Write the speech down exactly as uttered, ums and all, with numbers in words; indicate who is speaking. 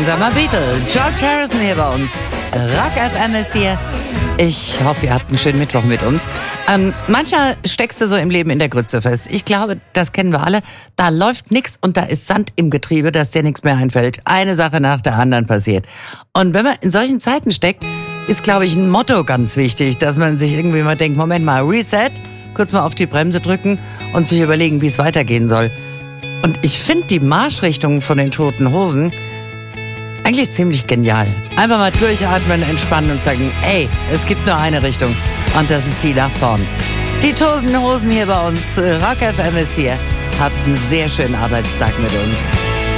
Speaker 1: Einsamer Beatle. George Harrison hier bei uns. Rock F M ist hier. Ich hoffe, ihr habt einen schönen Mittwoch mit uns. Ähm, manchmal steckst du so im Leben in der Grütze fest. Ich glaube, das kennen wir alle. Da läuft nix und da ist Sand im Getriebe, dass dir nichts mehr einfällt. Eine Sache nach der anderen passiert. Und wenn man in solchen Zeiten steckt, ist, glaube ich, ein Motto ganz wichtig, dass man sich irgendwie mal denkt, Moment mal, Reset, kurz mal auf die Bremse drücken und sich überlegen, wie es weitergehen soll. Und ich finde die Marschrichtung von den Toten Hosen eigentlich ziemlich genial. Einfach mal durchatmen, entspannen und sagen, ey, es gibt nur eine Richtung und das ist die nach vorn. Die Toten Hosen hier bei uns, Rock F M ist hier. Habt einen sehr schönen Arbeitstag mit uns.